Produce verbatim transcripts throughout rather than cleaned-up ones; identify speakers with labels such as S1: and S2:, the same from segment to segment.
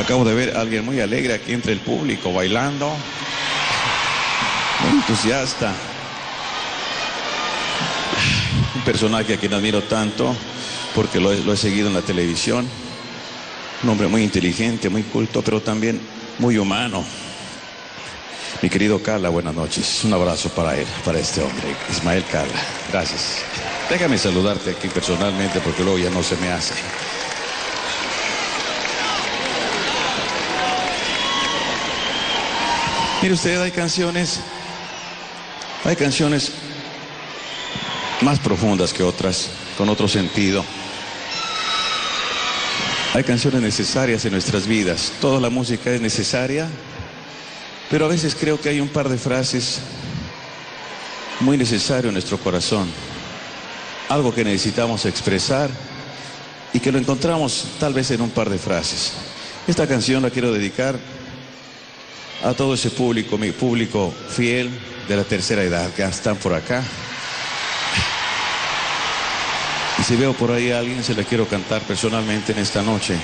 S1: Acabo de ver a alguien muy alegre aquí entre el público, bailando, muy entusiasta. Un personaje a quien admiro tanto, porque lo he, lo he seguido en la televisión. Un hombre muy inteligente, muy culto, pero también muy humano. Mi querido Carla, buenas noches. Un abrazo para él, para este hombre, Ismael Carla. Gracias. Déjame saludarte aquí personalmente, porque luego ya no se me hace. Mire usted, hay canciones, hay canciones más profundas que otras, con otro sentido. Hay canciones necesarias en nuestras vidas. Toda la música es necesaria, pero a veces creo que hay un par de frases muy necesarias en nuestro corazón. Algo que necesitamos expresar y que lo encontramos tal vez en un par de frases. Esta canción la quiero dedicar a todo ese público, mi público fiel de la tercera edad, que están por acá. Y si veo por ahí a alguien, se la quiero cantar personalmente en esta noche.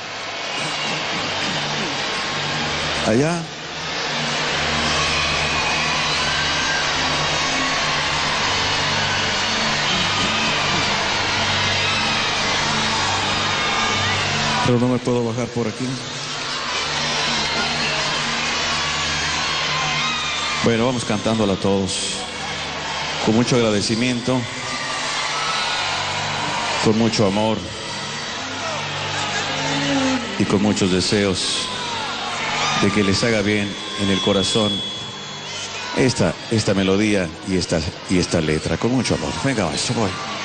S1: Allá. Pero no me puedo bajar por aquí. Bueno, vamos cantándola todos, con mucho agradecimiento, con mucho amor y con muchos deseos de que les haga bien en el corazón esta, esta melodía y esta, y esta letra, con mucho amor. Venga, maestro, voy.